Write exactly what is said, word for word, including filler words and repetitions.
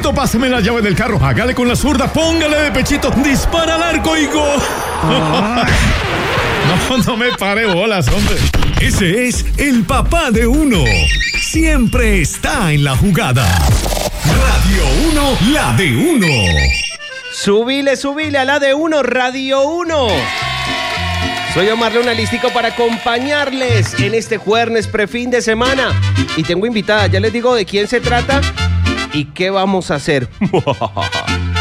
Papito, páseme la llave del carro. Hágale con la zurda, póngale de pechito, dispara al arco y gol. No, no me pare bolas, hombre. Ese es el papá de uno. Siempre está en la jugada. Radio uno, la de uno. Subile, subile a la de uno, Radio uno. Soy Omar Luna, listico para acompañarles en este jueves prefin de semana. Y tengo invitada, ya les digo de quién se trata y qué vamos a hacer.